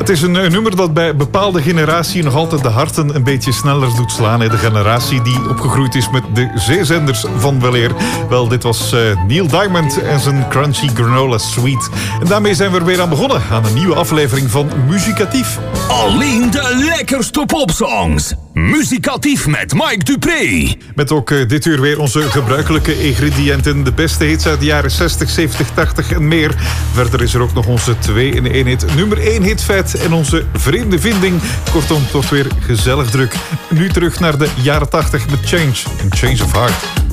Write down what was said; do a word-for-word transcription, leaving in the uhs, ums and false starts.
Het is een, een nummer dat bij bepaalde generatie nog altijd de harten een beetje sneller doet slaan. De generatie die opgegroeid is met de zeezenders van weleer. Wel, dit was uh, Neil Diamond en zijn Crunchy Granola Sweet. En daarmee zijn we er weer aan begonnen aan een nieuwe aflevering van Muzikatief. Alleen de lekkerste popsongs. Muzikatief met Mike Dupré. Met ook uh, dit uur weer onze gebruikelijke ingrediënten. De beste hits uit de jaren zestig, zeventig, tachtig en meer. Verder is er ook nog onze twee in één hit nummer één hitfeit en onze vreemde vinding. Kortom, toch weer gezellig druk. Nu terug naar de jaren tachtig met Change. Een Change of Heart.